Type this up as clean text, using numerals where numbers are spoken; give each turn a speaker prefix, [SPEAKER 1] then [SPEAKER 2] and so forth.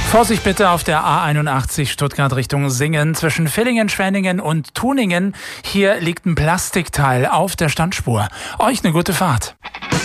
[SPEAKER 1] Vorsicht bitte auf der A81 Stuttgart Richtung Singen zwischen Villingen, Schwenningen und Tuningen. Hier liegt ein Plastikteil auf der Standspur. Euch eine gute Fahrt.